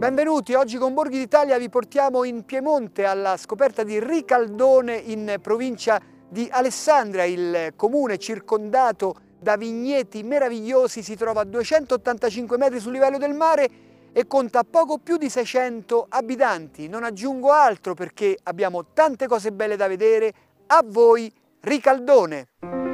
Benvenuti, oggi con Borghi d'Italia vi portiamo in Piemonte alla scoperta di Ricaldone in provincia di Alessandria. Il comune circondato da vigneti meravigliosi si trova a 285 metri sul livello del mare e conta poco più di 600 abitanti. Non aggiungo altro perché abbiamo tante cose belle da vedere. A voi Ricaldone!